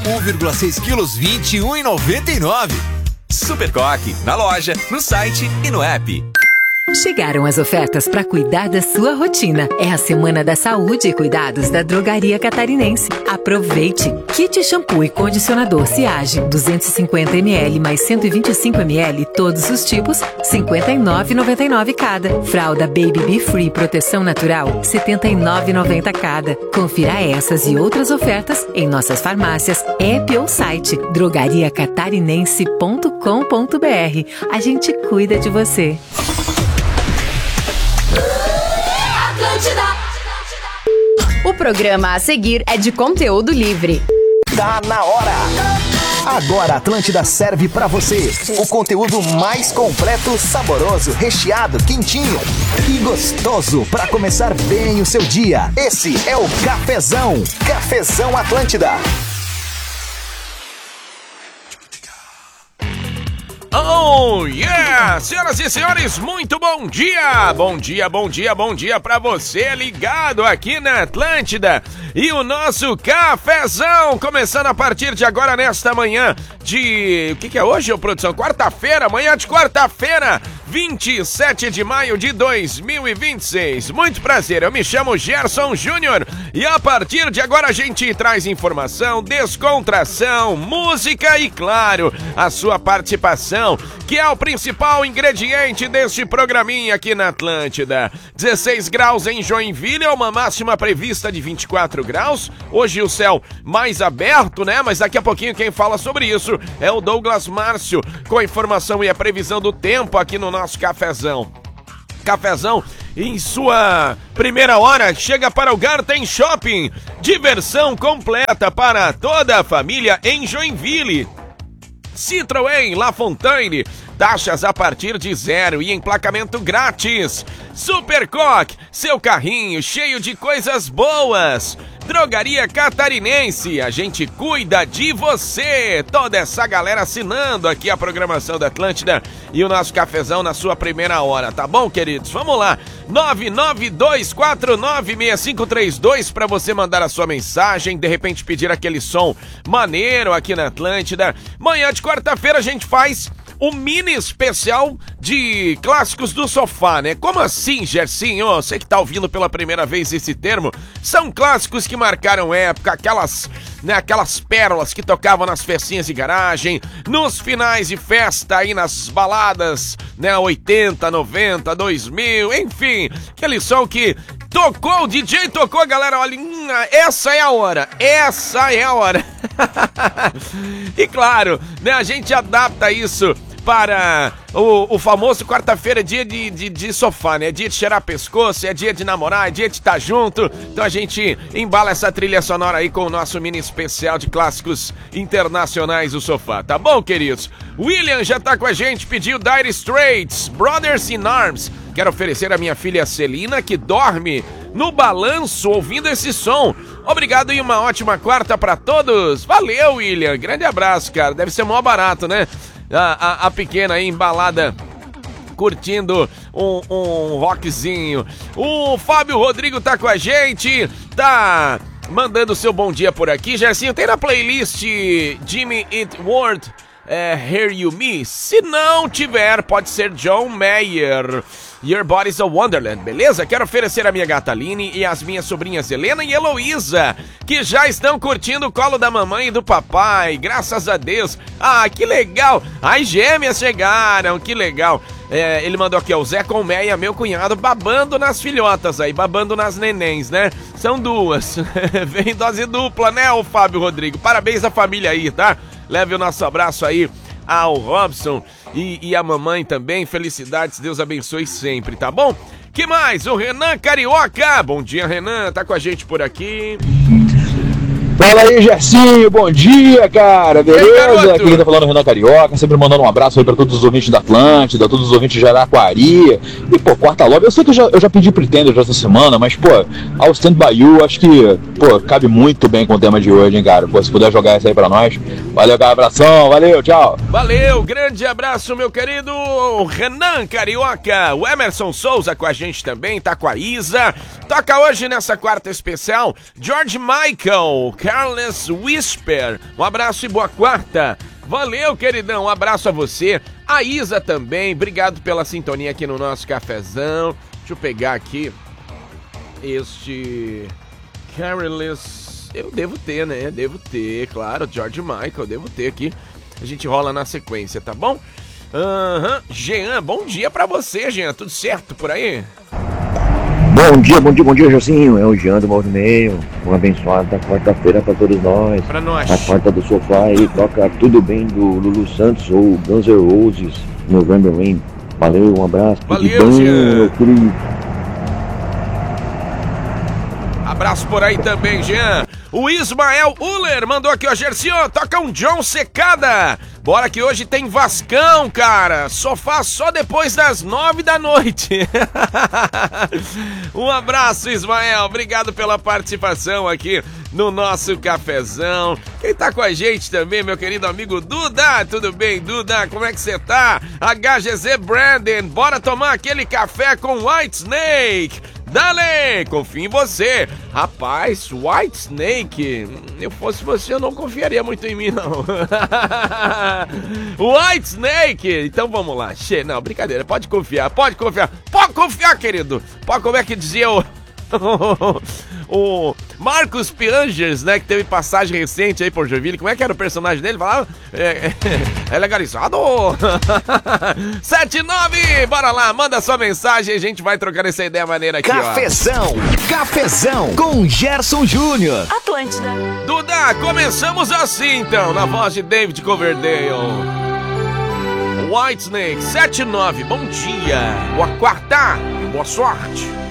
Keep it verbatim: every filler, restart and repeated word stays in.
um vírgula seis quilos, vinte e um reais e noventa e nove centavos. Super Coque, na loja, no site e no app. Chegaram as ofertas para cuidar da sua rotina. É a Semana da Saúde e Cuidados da Drogaria Catarinense. Aproveite! Kit shampoo e condicionador Ciage, duzentos e cinquenta mililitros mais cento e vinte e cinco mililitros, todos os tipos, cinquenta e nove reais e noventa e nove centavos cada. Fralda Baby Be Free Proteção Natural, setenta e nove reais e noventa centavos cada. Confira essas e outras ofertas em nossas farmácias, app ou site drogaria catarinense ponto com ponto br. A gente cuida de você. O programa a seguir é de conteúdo livre. Tá na hora! Agora a Atlântida serve pra você o conteúdo mais completo, saboroso, recheado, quentinho e gostoso pra começar bem o seu dia. Esse é o Cafezão. Cafezão Atlântida. Oh, yeah! Senhoras e senhores, muito bom dia! Bom dia, bom dia, bom dia pra você ligado aqui na Atlântida. E o nosso Cafezão, começando a partir de agora nesta manhã de... O que que é hoje, ô produção? Quarta-feira, manhã de quarta-feira, vinte e sete de maio de dois mil e vinte e seis. Muito prazer, eu me chamo Gerson Júnior e a partir de agora a gente traz informação, descontração, música e, claro, a sua participação, que é o principal ingrediente deste programinha aqui na Atlântida. dezesseis graus em Joinville, uma máxima prevista de vinte e quatro graus. Hoje o céu mais aberto, né? Mas daqui a pouquinho quem fala sobre isso é o Douglas Márcio, com a informação e a previsão do tempo aqui no nosso Cafezão. Cafezão, em sua primeira hora, chega para o Garten Shopping. Diversão completa para toda a família em Joinville. Citroën La Fontaine, taxas a partir de zero e emplacamento grátis. Super Coque, seu carrinho cheio de coisas boas. Drogaria Catarinense, a gente cuida de você. Toda essa galera assinando aqui a programação da Atlântida e o nosso Cafezão na sua primeira hora, tá bom, queridos? Vamos lá, nove nove dois quatro nove seis cinco três dois para você mandar a sua mensagem, de repente pedir aquele som maneiro aqui na Atlântida. Manhã de quarta-feira a gente faz o mini especial de clássicos do sofá, né? Como assim, Gersinho? Você que tá ouvindo pela primeira vez esse termo, são clássicos que marcaram época, aquelas, né, aquelas pérolas que tocavam nas festinhas de garagem, nos finais de festa aí nas baladas, né, oitenta, noventa, dois mil, enfim, aquele som que tocou, o D J tocou, a galera, olha, hum, essa é a hora, essa é a hora. E claro, né, a gente adapta isso para o, o famoso quarta-feira, dia de, de, de sofá, né? É dia de cheirar pescoço, é dia de namorar, é dia de estar junto. Então a gente embala essa trilha sonora aí com o nosso mini especial de clássicos internacionais do sofá, tá bom, queridos? William já tá com a gente, pediu Dire Straits, Brothers in Arms. Quero oferecer a minha filha Celina, que dorme no balanço ouvindo esse som. Obrigado e uma ótima quarta pra todos. Valeu, William. Grande abraço, cara. Deve ser mó barato, né? A, a, a pequena aí embalada, curtindo um, um rockzinho. O Fábio Rodrigo tá com a gente, tá mandando seu bom dia por aqui. Gersinho, tem na playlist Jimmy Eat World é, Hear You Me? Se não tiver, pode ser John Mayer, Your Body's a Wonderland, beleza? Quero oferecer a minha gata Aline e as minhas sobrinhas Helena e Heloísa, que já estão curtindo o colo da mamãe e do papai, graças a Deus. Ah, que legal! As gêmeas chegaram, que legal! É, ele mandou aqui, ó, o Zé Colmeia, meu cunhado, babando nas filhotas aí, babando nas nenéns, né? São duas. Vem dose dupla, né, o Fábio Rodrigo? Parabéns à família aí, tá? Leve o nosso abraço aí ao Robson e, e a mamãe também. Felicidades, Deus abençoe sempre, tá bom? Que mais? O Renan Carioca. Bom dia, Renan, tá com a gente por aqui. Fala aí, Gersinho, bom dia, cara, beleza? Aqui quem tá falando é o Renan Carioca, sempre mandando um abraço aí pra todos os ouvintes da Atlântida, todos os ouvintes de Araquari. E, pô, Quarta Love, eu sei que eu já, eu já pedi pro Tender já essa semana, mas, pô, ao Stand By You, acho que, pô, cabe muito bem com o tema de hoje, hein, cara? Pô, se puder jogar essa aí pra nós. Valeu, cara, abração, valeu, tchau. Valeu, grande abraço, meu querido Renan Carioca. O Emerson Souza com a gente também, tá com a Isa. Toca hoje nessa quarta especial, George Michael, Charles Whisper. Um abraço e boa quarta. Valeu, queridão, um abraço a você. A Isa também, obrigado pela sintonia aqui no nosso cafezão. Deixa eu pegar aqui este... Careless... Eu devo ter, né? Devo ter, claro, George Michael, devo ter aqui. A gente rola na sequência, tá bom? Aham, uhum. Jean, bom dia pra você, Jean. Tudo certo por aí? Bom dia, bom dia, bom dia, Jocinho. É o Jean do Movimento. Uma abençoada quarta-feira pra todos nós. Pra nós. A quarta do sofá aí toca Tudo Bem do Lulu Santos ou Guns N' Roses, November Rain. Valeu, um abraço. Valeu, tudo bem, Jean. meu querido. Abraço por aí também, Jean. O Ismael Uller mandou aqui, ó, Gersinho, toca um John Secada. Bora que hoje tem Vascão, cara. Sofá só depois das nove da noite. Um abraço, Ismael. Obrigado pela participação aqui no nosso cafezão. Quem tá com a gente também, meu querido amigo Duda. Tudo bem, Duda? Como é que você tá? H G Z Brandon, bora tomar aquele café com White Snake. Dale, confio em você. Rapaz, White Snake, eu fosse você, eu não confiaria muito em mim, não. White Snake, então vamos lá. Che, não, brincadeira, pode confiar, pode confiar. Pode confiar, querido. Pode, como é que dizia o... o Marcos Piangers, né, que teve passagem recente aí por Joinville. Como é que era o personagem dele? Falava, é, é, é legalizado. sete nove, bora lá, manda sua mensagem e a gente vai trocar essa ideia maneira aqui, Cafezão, ó. Cafezão com Gerson Júnior. Atlântida. Duda, começamos assim então, na voz de David Coverdale. White Snake, sete nove, bom dia, boa quarta, boa sorte.